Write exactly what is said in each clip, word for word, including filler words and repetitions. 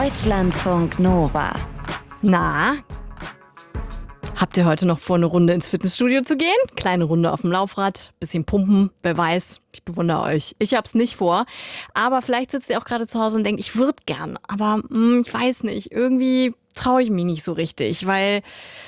Deutschlandfunk Nova. Na, habt ihr heute noch vor, eine Runde ins Fitnessstudio zu gehen? Kleine Runde auf dem Laufrad, bisschen pumpen, wer weiß. Ich bewundere euch. Ich hab's nicht vor. Aber vielleicht sitzt ihr auch gerade zu Hause und denkt, ich würde gern. Aber mh, ich weiß nicht, irgendwie traue ich mich nicht so richtig, weil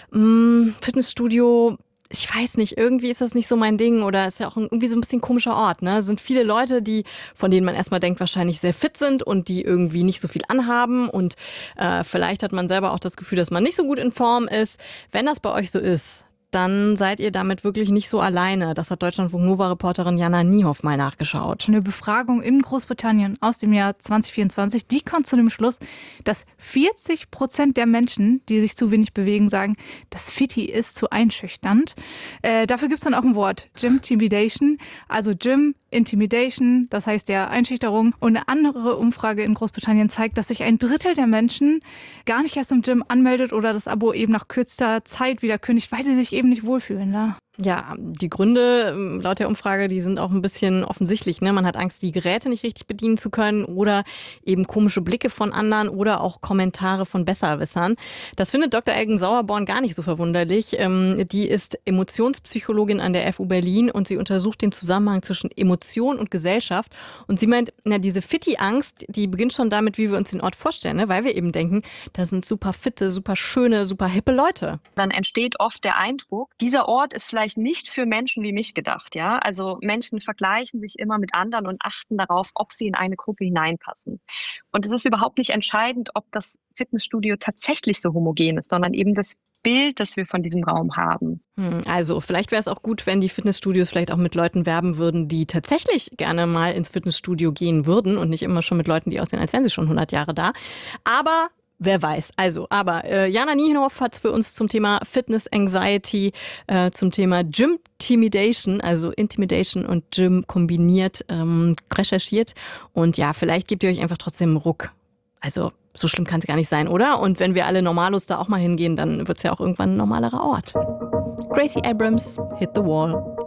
mh, Fitnessstudio... Ich weiß nicht, irgendwie ist das nicht so mein Ding oder ist ja auch irgendwie so ein bisschen komischer Ort, ne? Es sind viele Leute, die, von denen man erstmal denkt, wahrscheinlich sehr fit sind und die irgendwie nicht so viel anhaben und äh, vielleicht hat man selber auch das Gefühl, dass man nicht so gut in Form ist. Wenn das bei euch so ist, dann seid ihr damit wirklich nicht so alleine. Das hat Deutschlandfunk Nova-Reporterin Jana Niehoff mal nachgeschaut. Eine Befragung in Großbritannien aus dem Jahr zwanzig vierundzwanzig, die kommt zu dem Schluss, dass vierzig Prozent der Menschen, die sich zu wenig bewegen, sagen, das Fitti ist zu einschüchternd. Äh, dafür gibt es dann auch ein Wort, Gym-Timidation, also Gym Intimidation, das heißt ja Einschüchterung. Und eine andere Umfrage in Großbritannien zeigt, dass sich ein Drittel der Menschen gar nicht erst im Gym anmeldet oder das Abo eben nach kürzester Zeit wieder kündigt, weil sie sich eben nicht wohlfühlen. Ne? Ja, die Gründe laut der Umfrage, die sind auch ein bisschen offensichtlich. Ne? Man hat Angst, die Geräte nicht richtig bedienen zu können oder eben komische Blicke von anderen oder auch Kommentare von Besserwissern. Das findet Doktor Elgen Sauerborn gar nicht so verwunderlich. Die ist Emotionspsychologin an der F U Berlin und sie untersucht den Zusammenhang zwischen Emotion und Gesellschaft. Und sie meint, na, diese Fitti-Angst, die beginnt schon damit, wie wir uns den Ort vorstellen, ne? Weil wir eben denken, da sind super fitte, super schöne, super hippe Leute. Dann entsteht oft der Eindruck, dieser Ort ist vielleicht nicht für Menschen wie mich gedacht, ja. Also Menschen vergleichen sich immer mit anderen und achten darauf, ob sie in eine Gruppe hineinpassen. Und es ist überhaupt nicht entscheidend, ob das Fitnessstudio tatsächlich so homogen ist, sondern eben das Bild, das wir von diesem Raum haben. Also vielleicht wäre es auch gut, wenn die Fitnessstudios vielleicht auch mit Leuten werben würden, die tatsächlich gerne mal ins Fitnessstudio gehen würden und nicht immer schon mit Leuten, die aussehen, als wären sie schon hundert Jahre da. Aber wer weiß. Also, aber äh, Jana Niehoff hat für uns zum Thema Fitness Anxiety, äh, zum Thema Gym-Timidation, also Intimidation und Gym kombiniert, ähm, recherchiert. Und ja, vielleicht gebt ihr euch einfach trotzdem einen Ruck. Also, so schlimm kann es gar nicht sein, oder? Und wenn wir alle normalos da auch mal hingehen, dann wird es ja auch irgendwann ein normalerer Ort. Gracie Abrams, Hit the Wall.